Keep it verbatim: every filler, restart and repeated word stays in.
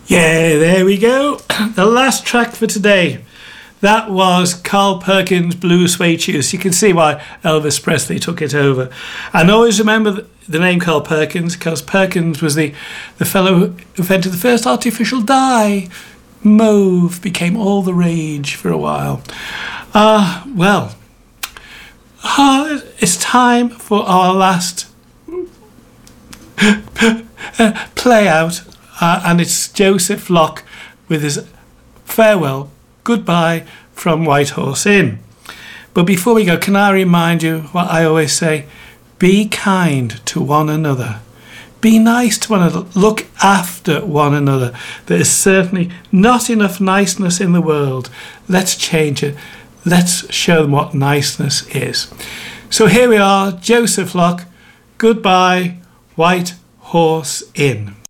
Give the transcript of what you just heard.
Yeah, there we go. The last track for today. That was Carl Perkins' Blue Suede Shoes. You can see why Elvis Presley took it over. And always remember the name Carl Perkins, because Perkins was the, the fellow who invented the first artificial dye. Mauve became all the rage for a while. Ah, uh, well, uh, it's time for our last play out. Uh, and it's Joseph Locke with his farewell, goodbye from White Horse Inn. But before we go, can I remind you what I always say? Be kind to one another. Be nice to one another. Look after one another. There is certainly not enough niceness in the world. Let's change it. Let's show them what niceness is. So here we are, Joseph Locke, goodbye, White Horse Inn.